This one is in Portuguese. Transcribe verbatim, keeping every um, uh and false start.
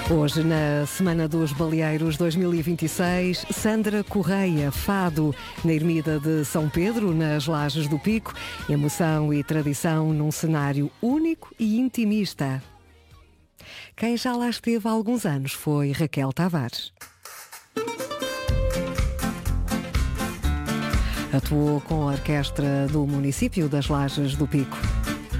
Hoje, na Semana dos Baleeiros dois mil e vinte e seis, Sandra Correia, Fado, na Ermida de São Pedro, nas Lajes do Pico. Emoção e tradição num cenário único e intimista. Quem já lá esteve há alguns anos foi Raquel Tavares. Atuou com a orquestra do município das Lajes do Pico.